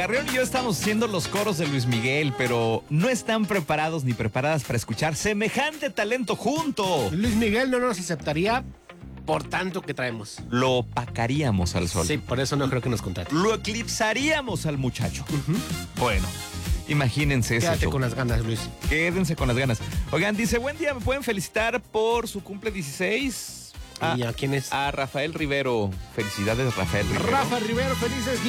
Carrión y yo estamos haciendo los coros de Luis Miguel, pero no están preparados ni preparadas para escuchar semejante talento junto. Luis Miguel no nos aceptaría por tanto que traemos. Lo opacaríamos al sol. Sí, por eso no creo que nos contrate. Lo eclipsaríamos al muchacho. Bueno, imagínense ese Quédate show. con las ganas, Luis. Quédense con las ganas. Oigan, dice, buen día, ¿me pueden felicitar por su cumple 16? ¿Y a quién es? A Rafael Rivero. Felicidades, Rafael Rivero. Rafa Rivero, felices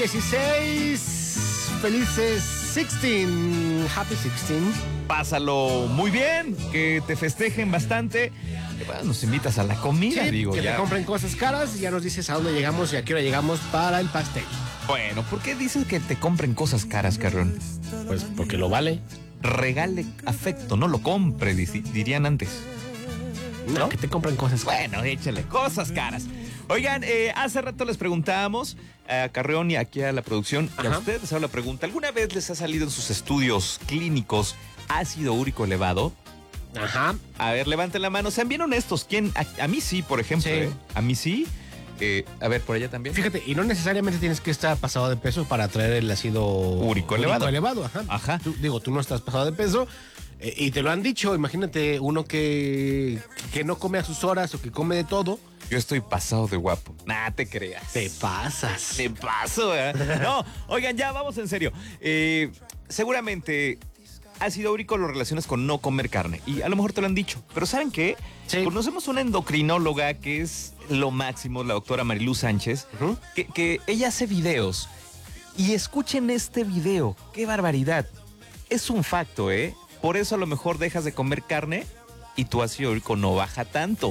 16. Felices 16. Happy 16. Pásalo muy bien, que te festejen bastante. Que, bueno, nos invitas a la comida, Sí, digo. que Ya. te compren cosas caras y ya nos dices a dónde llegamos y a qué hora llegamos para el pastel. Bueno, ¿por qué dices que te compren cosas caras, Carrión? Pues porque lo vale. Regale afecto, no lo compre, dirían antes. No, que te compren cosas caras. Bueno, échale cosas caras. Oigan, hace rato les preguntábamos a Carrión y aquí a la producción, y a Ajá. ustedes les hago la pregunta, ¿alguna vez les ha salido en sus estudios clínicos ácido úrico elevado? Ajá. A ver, levanten la mano, sean bien honestos. ¿Quién? A mí sí, por ejemplo. Sí. A mí sí. A ver, por allá también. Fíjate, y no necesariamente tienes que estar pasado de peso para traer el ácido Úrico elevado. Ajá. Ajá. Tú no estás pasado de peso y te lo han dicho. Imagínate uno que no come a sus horas o que come de todo. Yo estoy pasado de guapo. Nah, te creas. Te pasas. Te paso, ¿eh? No, oigan, ya vamos en serio. Seguramente ácido úrico lo relacionas con no comer carne. Y a lo mejor te lo han dicho. Pero ¿saben qué? Sí. Conocemos una endocrinóloga que es lo máximo, la doctora Marilú Sánchez, Ujú. que ella hace videos. Y escuchen este video. ¡Qué barbaridad! Es un facto, ¿eh? Por eso a lo mejor dejas de comer carne y tu ácido úrico no baja tanto.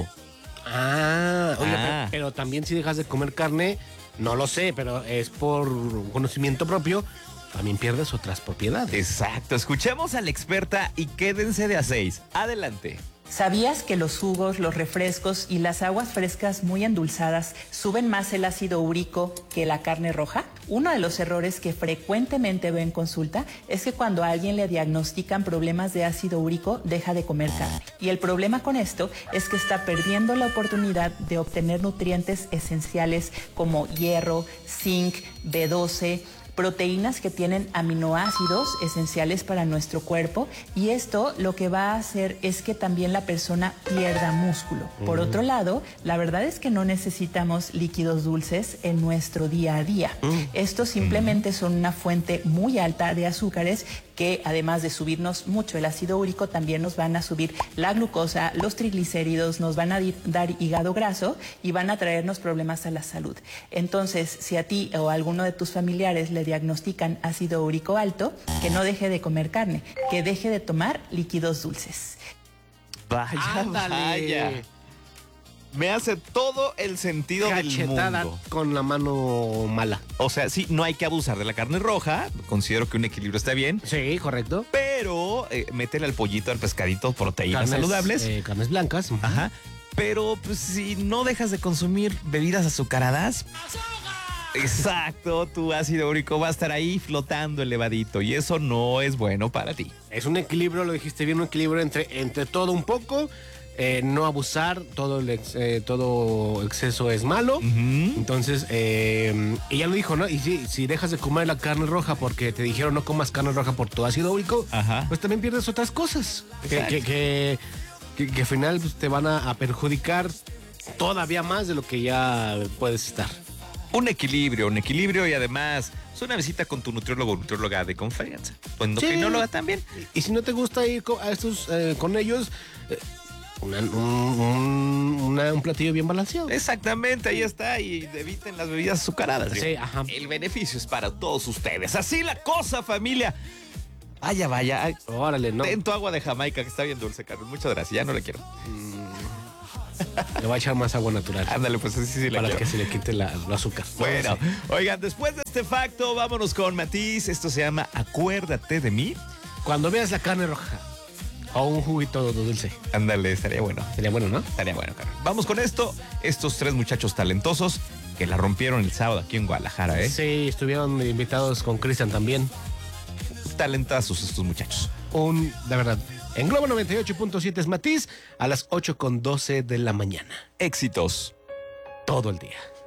Oye, Ah. pero también si dejas de comer carne, no lo sé, pero es por conocimiento propio, también pierdes otras propiedades. Exacto. Escuchemos a la experta y quédense de a 6. Adelante. ¿Sabías que los jugos, los refrescos y las aguas frescas muy endulzadas suben más el ácido úrico que la carne roja? Uno de los errores que frecuentemente veo en consulta es que cuando a alguien le diagnostican problemas de ácido úrico, deja de comer carne. Y el problema con esto es que está perdiendo la oportunidad de obtener nutrientes esenciales como hierro, zinc, B12, proteínas que tienen aminoácidos esenciales para nuestro cuerpo, y esto lo que va a hacer es que también la persona pierda músculo. Por otro lado, la verdad es que no necesitamos líquidos dulces en nuestro día a día. Estos simplemente son una fuente muy alta de azúcares que, además de subirnos mucho el ácido úrico, también nos van a subir la glucosa, los triglicéridos, nos van a dar hígado graso y van a traernos problemas a la salud. Entonces, si a ti o a alguno de tus familiares le diagnostican ácido úrico alto, que no deje de comer carne, que deje de tomar líquidos dulces. Vaya, Ándale. vaya. Me hace todo el sentido Cachetada del mundo. con la mano mala. O sea, sí, no hay que abusar de la carne roja. Considero que un equilibrio está bien. Sí, correcto. Pero métele al pollito, al pescadito, proteínas saludables. Carnes blancas. Ajá. Pero pues, si no dejas de consumir bebidas azucaradas, exacto, tu ácido úrico va a estar ahí flotando elevadito y eso no es bueno para ti. Es un equilibrio, lo dijiste bien, un equilibrio entre todo un poco, no abusar, todo exceso es malo. Entonces, y ya lo dijo, ¿no? Y si dejas de comer la carne roja porque te dijeron no comas carne roja por tu ácido úrico, Ajá. pues también pierdes otras cosas Exacto. que al final pues, te van a perjudicar todavía más de lo que ya puedes estar. Un equilibrio y además es una visita con tu nutriólogo o nutrióloga de confianza. Tu endocrinóloga también. Y si no te gusta ir a estos con ellos, un platillo bien balanceado. Exactamente, ahí está. Y eviten las bebidas azucaradas. Sí, ajá. El beneficio es para todos ustedes. Así la cosa, familia. Vaya. Ay, Órale, no. ten tu agua de Jamaica que está bien dulce, Carlos. Muchas gracias. Ya no le quiero. Le voy a echar más agua natural. Ándale, pues sí, le Para quiero. que se le quite el azúcar. Bueno, Sí. oigan, después de este facto, vámonos con Matiz. Esto se llama Acuérdate de mí. Cuando veas la carne roja o un juguito dulce, Ándale, estaría bueno. sería bueno, ¿no? Estaría bueno, Carlos. Vamos con esto. Estos tres muchachos talentosos que la rompieron el sábado aquí en Guadalajara, ¿eh? Sí, estuvieron invitados con Cristian también. Talentazos estos muchachos. De verdad. En Globo 98.7 es Matiz a las 8:12 de la mañana. Éxitos. Todo el día.